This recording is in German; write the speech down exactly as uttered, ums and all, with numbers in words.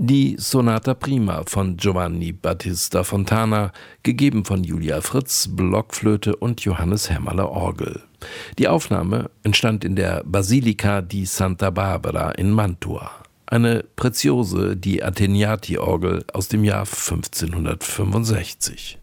Die Sonata Prima von Giovanni Battista Fontana, gegeben von Julia Fritz, Blockflöte und Johannes Hämmerle Orgel. Die Aufnahme entstand in der Basilica di Santa Barbara in Mantua. Eine Preziose, die Atteniati-Orgel aus dem Jahr fünfzehnhundertfünfundsechzig.